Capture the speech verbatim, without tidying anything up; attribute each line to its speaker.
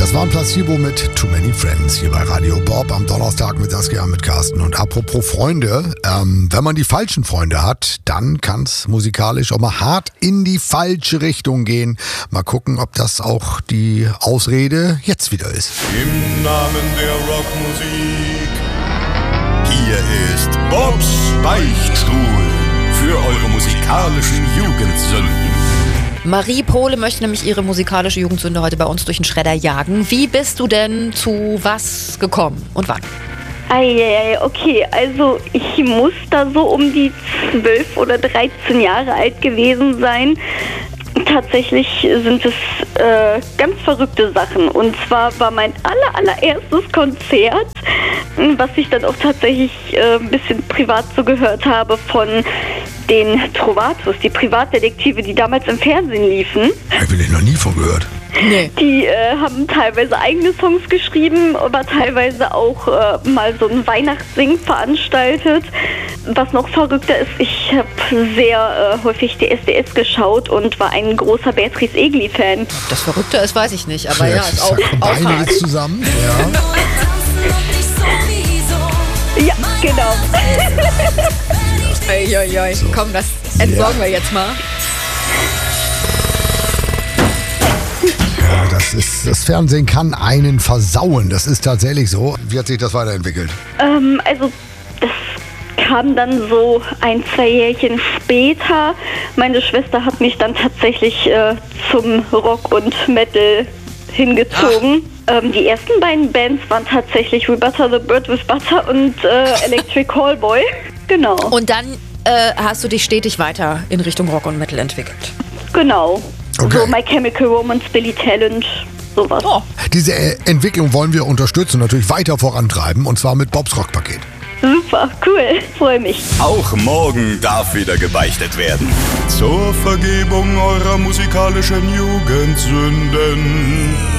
Speaker 1: Das war ein Placebo mit Too Many Friends hier bei Radio Bob am Donnerstag mit Saskia, mit Carsten. Und apropos Freunde, ähm, wenn man die falschen Freunde hat, dann kann es musikalisch auch mal hart in die falsche Richtung gehen. Mal gucken, ob das auch die Ausrede jetzt wieder ist.
Speaker 2: Im Namen der Rockmusik, hier ist Bobs Beichtstuhl für eure musikalischen Jugendsünden.
Speaker 3: Marie Pohle möchte nämlich ihre musikalische Jugendsünde heute bei uns durch den Schredder jagen. Wie bist du denn zu was gekommen und wann?
Speaker 4: Eieiei, okay, also ich muss da so um die zwölf oder dreizehn Jahre alt gewesen sein. Tatsächlich sind es äh, ganz verrückte Sachen. Und zwar war mein aller, allererstes Konzert, was ich dann auch tatsächlich äh, ein bisschen privat so gehört habe, von den Trovatos, die Privatdetektive, die damals im Fernsehen liefen.
Speaker 1: Ich bin ich noch nie von gehört.
Speaker 3: Nee.
Speaker 4: Die äh, haben teilweise eigene Songs geschrieben, aber teilweise auch äh, mal so ein Weihnachtssing veranstaltet. Was noch verrückter ist, ich habe sehr äh, häufig D S D S geschaut und war ein großer Beatrice Egli-Fan.
Speaker 3: Ob das verrückter ist, weiß ich nicht, aber ja, ist auch,
Speaker 1: kommen
Speaker 3: auch
Speaker 1: beide
Speaker 3: hart.
Speaker 1: jetzt zusammen. Ja.
Speaker 4: Ja, genau.
Speaker 3: Oi, oi, oi. Komm, das entsorgen
Speaker 1: Ja.
Speaker 3: wir jetzt mal.
Speaker 1: Ja, das ist, das Fernsehen kann einen versauen. Das ist tatsächlich so. Wie hat sich das weiterentwickelt?
Speaker 4: Ähm, also das kam dann so ein, zwei Jährchen später. Meine Schwester hat mich dann tatsächlich äh, zum Rock und Metal hingezogen. Ähm, die ersten beiden Bands waren tatsächlich We Butter the Bird with Butter und äh, Electric Callboy. Genau.
Speaker 3: Und dann äh, hast du dich stetig weiter in Richtung Rock und Metal entwickelt.
Speaker 4: Genau.
Speaker 1: Okay.
Speaker 4: So My Chemical Romance, Billy Talent, sowas.
Speaker 3: Oh.
Speaker 1: Diese äh, Entwicklung wollen wir unterstützen, natürlich weiter vorantreiben, und zwar mit Bobs Rockpaket.
Speaker 4: Super, cool, freue mich.
Speaker 2: Auch morgen darf wieder gebeichtet werden. Zur Vergebung eurer musikalischen Jugendsünden.